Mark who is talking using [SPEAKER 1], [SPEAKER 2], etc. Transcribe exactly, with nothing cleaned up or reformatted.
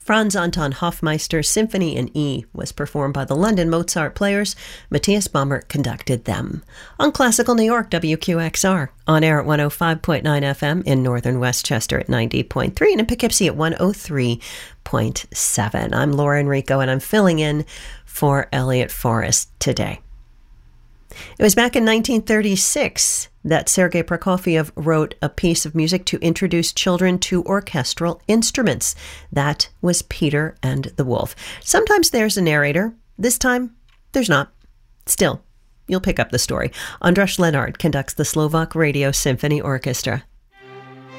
[SPEAKER 1] Franz Anton Hofmeister's Symphony in E was performed by the London Mozart Players. Matthias Bamert conducted them. On Classical New York, W Q X R, on air at one oh five point nine F M, in northern Westchester at ninety point three, and in Poughkeepsie at one oh three point seven. I'm Laura Enrico, and I'm filling in for Elliot Forrest today. It was back in nineteen thirty-six that Sergei Prokofiev wrote a piece of music to introduce children to orchestral instruments. That was Peter and the Wolf. Sometimes there's a narrator. This time, there's not. Still, you'll pick up the story. Andras Lenard conducts the Slovak Radio Symphony Orchestra.